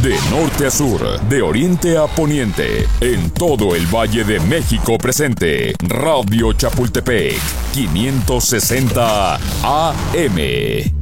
De norte a sur, de oriente a poniente, en todo el Valle de México presente. Radio Chapultepec, 560 AM.